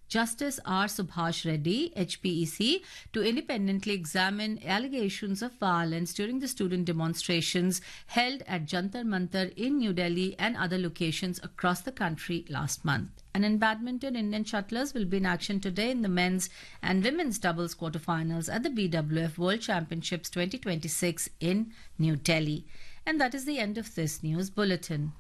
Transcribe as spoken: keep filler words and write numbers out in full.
Justice R. Subhash Reddy, H P E C, to independently examine allegations of violence during the student demonstrations held at Jantar Mantar in New Delhi and other locations across the country last month. And in badminton, Indian shuttlers will be in action today in the men's and women's doubles quarterfinals at the B W F World Championships twenty twenty-six in New Delhi. And that is the end of this news bulletin.